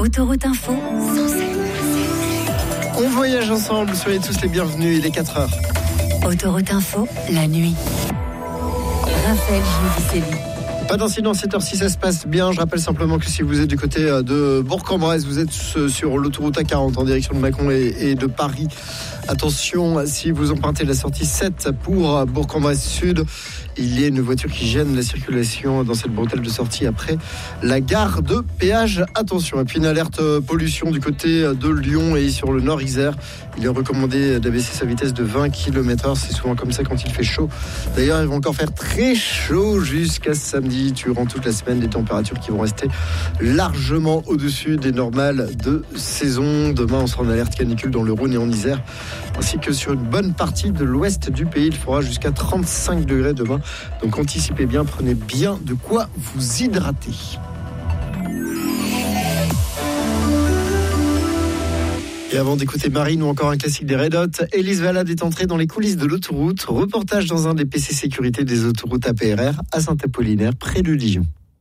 Autoroute Info, On voyage ensemble, soyez tous les bienvenus, il est 4h. Autoroute Info, la nuit. Raphaël Giudicelli. Pas d'incident, 7h06, ça se passe bien. Je rappelle simplement que si vous êtes du côté de Bourg-en-Bresse, vous êtes sur l'autoroute A40 en direction de Mâcon et de Paris. Attention, si vous empruntez la sortie 7 pour Bourg-en-Bresse Sud, il y a une voiture qui gêne la circulation dans cette bretelle de sortie après la gare de péage. Attention, et puis une alerte pollution du côté de Lyon et sur le nord Isère. Il est recommandé d'abaisser sa vitesse de 20 km/h. C'est souvent comme ça quand il fait chaud. D'ailleurs, il va encore faire très chaud jusqu'à samedi. Durant toute la semaine, des températures qui vont rester largement au-dessus des normales de saison. Demain, on sera en alerte canicule dans le Rhône et en Isère, ainsi que sur une bonne partie de l'ouest du pays. Il fera jusqu'à 35 degrés demain. Donc anticipez bien, prenez bien de quoi vous hydrater. Et avant d'écouter Marine ou encore un classique des Red Hot, Élise Valade est entrée dans les coulisses de l'autoroute. Reportage dans un des PC sécurité des autoroutes APRR à Saint-Apollinaire, près de Dijon.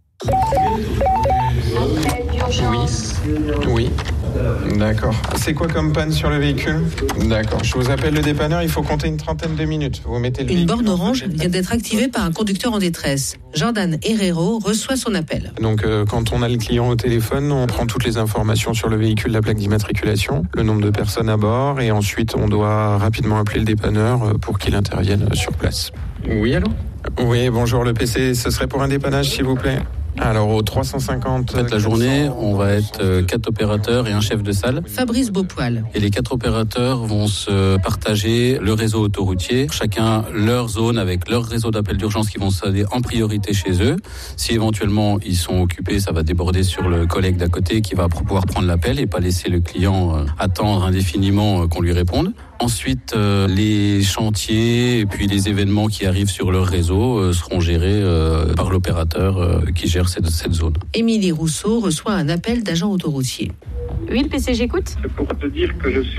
Oui. D'accord. C'est quoi comme panne sur le véhicule ? D'accord. Je vous appelle le dépanneur, il faut compter une trentaine de minutes. Vous mettez le Une borne orange vient d'être activée par un conducteur en détresse. Jordan Herrero reçoit son appel. Donc quand on a le client au téléphone, on prend toutes les informations sur le véhicule, la plaque d'immatriculation, le nombre de personnes à bord, et ensuite on doit rapidement appeler le dépanneur pour qu'il intervienne sur place. Oui, allô ? Oui, bonjour, le PC, ce serait pour un dépannage s'il vous plaît ? Alors au 350... En fait, la journée, on va être 4 opérateurs et un chef de salle. Fabrice Beaupoil. Et les 4 opérateurs vont se partager le réseau autoroutier, chacun leur zone avec leur réseau d'appel d'urgence qui vont sonner en priorité chez eux. Si éventuellement ils sont occupés, ça va déborder sur le collègue d'à côté qui va pouvoir prendre l'appel et pas laisser le client attendre indéfiniment qu'on lui réponde. Ensuite, les chantiers et puis les événements qui arrivent sur leur réseau seront gérés par l'opérateur qui gère cette zone. Émilie Rousseau reçoit un appel d'agent autoroutier. Oui, le PC, j'écoute. C'est pour te dire que je suis